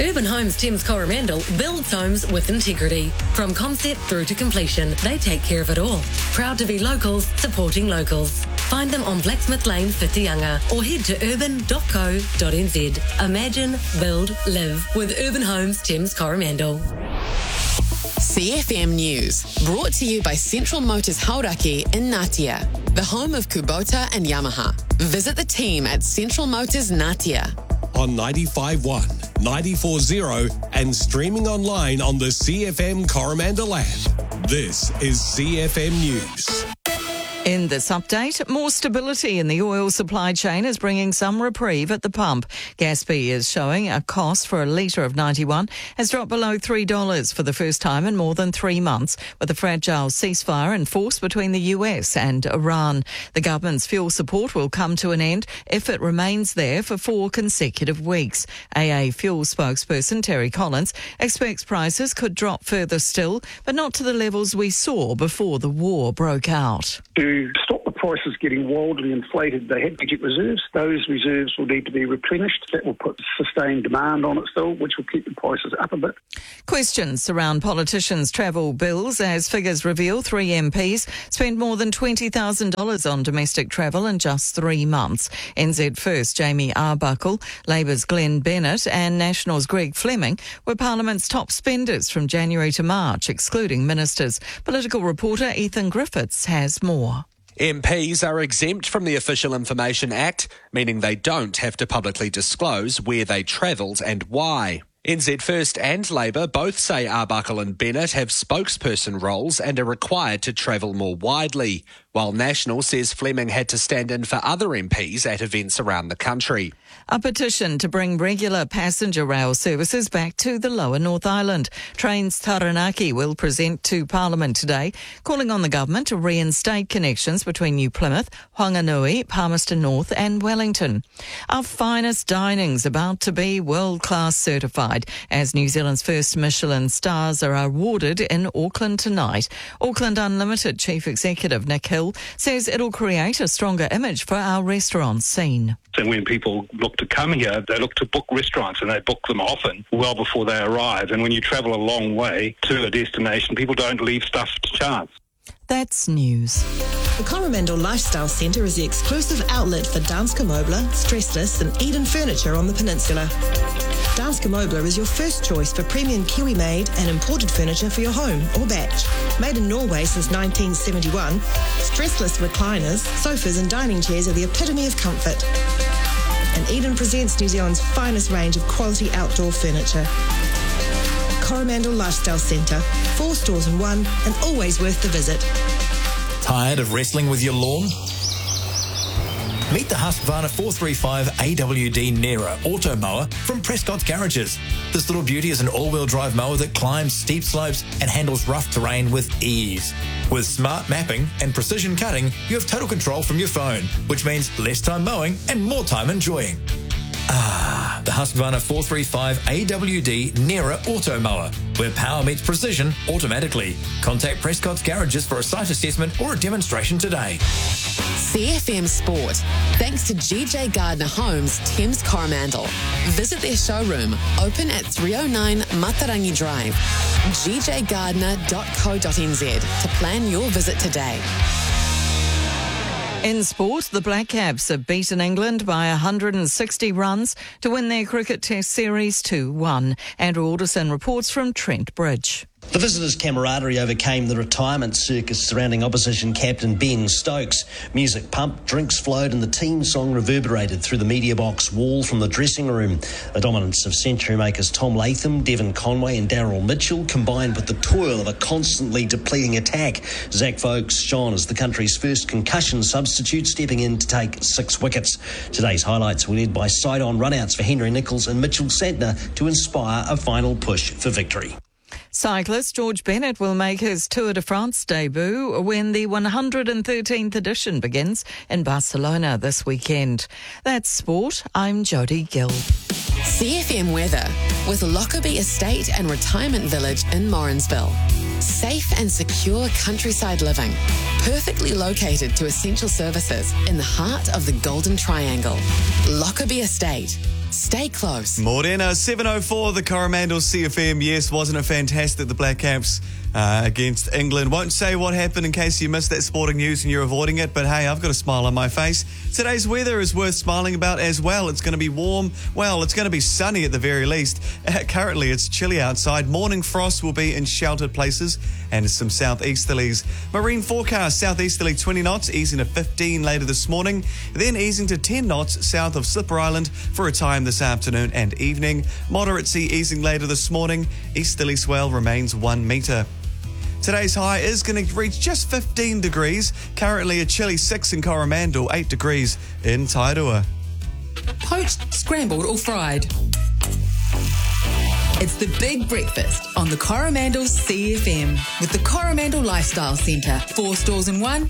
Urban Homes Thames Coromandel builds homes with integrity. From concept through to completion, they take care of it all. Proud to be locals, supporting locals. Find them on Blacksmith Lane, Whitianga, or head to urban.co.nz. Imagine, build, live with Urban Homes Thames Coromandel. CFM News, brought to you by Central Motors Hauraki in Ngatea, the home of Kubota and Yamaha. Visit the team at Central Motors Ngatea. On 95.1, 94.0 and streaming online on the CFM Coromandel app. This is CFM News. In this update, more stability in the oil supply chain is bringing some reprieve at the pump. Gaspé is showing a cost for a litre of 91 has dropped below $3 for the first time in more than 3 months, with a fragile ceasefire in force between the US and Iran. The government's fuel support will come to an end if it remains there for 4 consecutive weeks. AA fuel spokesperson Terry Collins expects prices could drop further still, but not to the levels we saw before the war broke out. To stop the prices getting wildly inflated, they had budget reserves. Those reserves will need to be replenished. That will put sustained demand on it still, which will keep the prices up a bit. Questions surround politicians' travel bills as figures reveal 3 MPs spent more than $20,000 on domestic travel in just 3 months. NZ First Jamie Arbuckle, Labour's Glenn Bennett and National's Greg Fleming were Parliament's top spenders from January to March, excluding ministers. Political reporter Ethan Griffiths has more. MPs are exempt from the Official Information Act, meaning they don't have to publicly disclose where they travelled and why. NZ First and Labour both say Arbuckle and Bennett have spokesperson roles and are required to travel more widely, while National says Fleming had to stand in for other MPs at events around the country. A petition to bring regular passenger rail services back to the lower North Island. Trains Taranaki will present to Parliament today, calling on the government to reinstate connections between New Plymouth, Whanganui, Palmerston North and Wellington. Our finest dining's about to be world-class certified as New Zealand's first Michelin stars are awarded in Auckland tonight. Auckland Unlimited Chief Executive Nick Hill says it'll create a stronger image for our restaurant scene. And when people look to come here, they look to book restaurants and they book them often well before they arrive. And when you travel a long way to a destination, people don't leave stuff to chance. That's news. The Coromandel Lifestyle Centre is the exclusive outlet for Danske Møbler, Stressless and Eden Furniture on the peninsula. Danske Møbler is your first choice for premium Kiwi-made and imported furniture for your home or batch. Made in Norway since 1971, stressless recliners, sofas and dining chairs are the epitome of comfort. And Eden presents New Zealand's finest range of quality outdoor furniture. Coromandel Lifestyle Centre, 4 stores in 1 and always worth the visit. Tired of wrestling with your lawn? Meet the Husqvarna 435 AWD Nera auto mower from Prescott's Garages. This little beauty is an all-wheel drive mower that climbs steep slopes and handles rough terrain with ease. With smart mapping and precision cutting, you have total control from your phone, which means less time mowing and more time enjoying. The Husqvarna 435 AWD Nera auto mower, where power meets precision automatically. Contact Prescott's Garages for a site assessment or a demonstration today. CFM Sport, thanks to GJ Gardner Homes, Thames Coromandel. Visit their showroom, open at 309 Matarangi Drive. gjgardner.co.nz to plan your visit today. In sport, the Black Caps have beaten England by 160 runs to win their cricket test series 2-1. Andrew Alderson reports from Trent Bridge. The visitors' camaraderie overcame the retirement circus surrounding opposition captain Ben Stokes. Music pumped, drinks flowed and the team song reverberated through the media box wall from the dressing room. The dominance of century makers Tom Latham, Devon Conway and Daryl Mitchell combined with the toil of a constantly depleting attack. Zach Vokes shone as the country's first concussion substitute, stepping in to take 6 wickets. Today's highlights were led by side-on runouts for Henry Nicholls and Mitchell Santner to inspire a final push for victory. Cyclist George Bennett will make his Tour de France debut when the 113th edition begins in Barcelona this weekend. That's sport. I'm Jodie Gill. CFM weather with Lockerbie Estate and Retirement Village in Morrinsville. Safe and secure countryside living. Perfectly located to essential services in the heart of the Golden Triangle. Lockerbie Estate. Stay close. Morena, 7:04, the Coromandel CFM. Yes, wasn't it fantastic, the Black Caps against England. Won't say what happened in case you missed that sporting news and you're avoiding it, but hey, I've got a smile on my face. Today's weather is worth smiling about as well. It's going to be warm. Well, it's going to be sunny at the very least. Currently, it's chilly outside. Morning frost will be in sheltered places and some southeasterlies. Marine forecast, southeasterly 20 knots, easing to 15 later this morning, then easing to 10 knots south of Slipper Island for a time this afternoon and evening. Moderate sea easing later this morning. Easterly swell remains 1 metre. Today's high is going to reach just 15 degrees. Currently a chilly 6 in Coromandel, 8 degrees in Tairua. Poached, scrambled or fried. It's the big breakfast on the Coromandel CFM with the Coromandel Lifestyle Centre. 4 stores in one